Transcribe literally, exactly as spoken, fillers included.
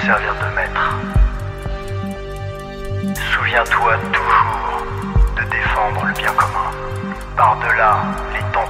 servir de maître. Souviens-toi toujours de défendre le bien commun, par-delà les